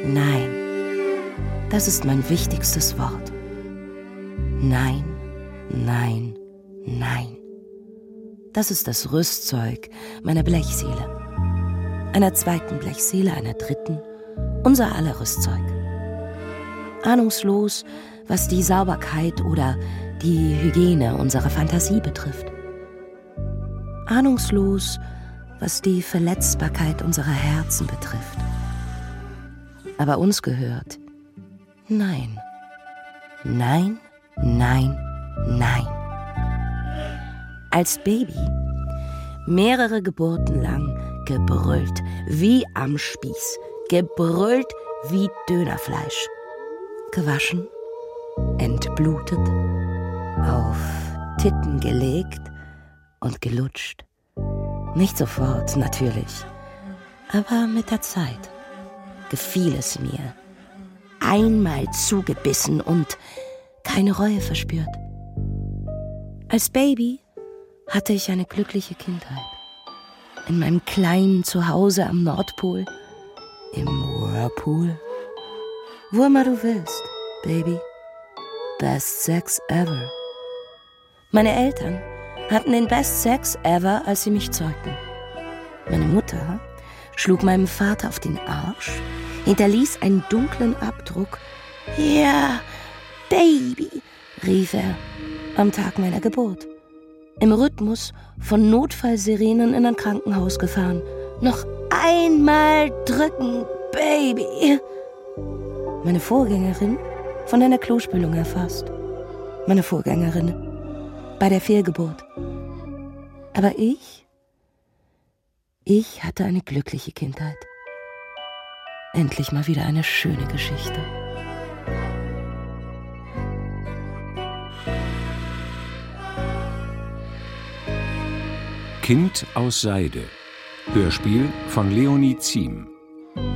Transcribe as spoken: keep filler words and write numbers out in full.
Nein, das ist mein wichtigstes Wort. Nein, nein, nein. Das ist das Rüstzeug meiner Blechseele. Einer zweiten Blechseele, einer dritten, unser aller Rüstzeug. Ahnungslos, was die Sauberkeit oder die Hygiene unserer Fantasie betrifft. Ahnungslos, was die Verletzbarkeit unserer Herzen betrifft. Aber uns gehört nein, nein, nein, nein. Als Baby mehrere Geburten lang gebrüllt, wie am Spieß, gebrüllt wie Dönerfleisch, gewaschen, entblutet, auf Titten gelegt und gelutscht. Nicht sofort, natürlich, aber mit der Zeit gefiel es mir. Einmal zugebissen und keine Reue verspürt. Als Baby hatte ich eine glückliche Kindheit. In meinem kleinen Zuhause am Nordpol, im Whirlpool. Wo immer du willst, Baby. Best Sex ever. Meine Eltern hatten den Best Sex ever, als sie mich zeugten. Meine Mutter schlug meinem Vater auf den Arsch, hinterließ einen dunklen Abdruck. Ja, Baby, rief er am Tag meiner Geburt. Im Rhythmus von Notfallsirenen in ein Krankenhaus gefahren. Noch einmal drücken, Baby. Meine Vorgängerin von einer Klospülung erfasst. Meine Vorgängerin bei der Fehlgeburt. Aber ich, ich hatte eine glückliche Kindheit. Endlich mal wieder eine schöne Geschichte. Kind aus Seide. Hörspiel von Leonie Ziem.